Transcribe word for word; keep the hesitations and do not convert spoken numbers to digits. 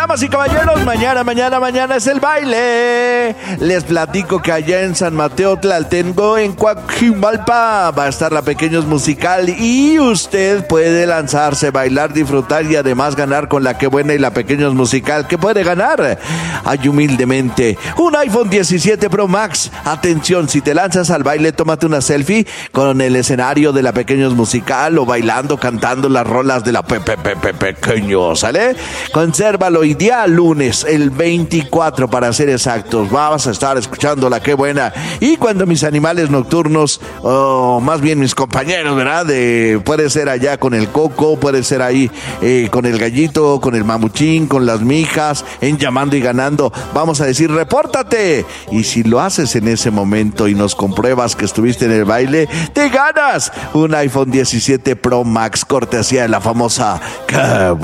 damas y caballeros, mañana, mañana, mañana es el baile. Les platico que allá en San Mateo Tlaltengo, en Coajimalpa, va a estar la Pequeños Musical y usted puede lanzarse, bailar, disfrutar y además ganar con la Que Buena y la Pequeños Musical. ¿Qué puede ganar? Hay humildemente un iPhone diecisiete Pro Max. Atención, si te lanzas al baile, tómate una selfie con el escenario de la Pequeños Musical o bailando, cantando las rolas de la Pepe Pepe Pequeño, ¿sale? Consérvalo y día lunes, el veinticuatro para ser exactos, vamos a estar escuchando la Qué Buena. Y cuando mis animales nocturnos, o más bien mis compañeros, ¿verdad? De, puede ser allá con el Coco, puede ser ahí eh, con el Gallito, con el Mamuchín, con las mijas, en Llamando y Ganando, vamos a decir, repórtate. Y si lo haces en ese momento y nos compruebas que estuviste en el baile, te ganas un iPhone diecisiete Pro Max, cortesía de la famosa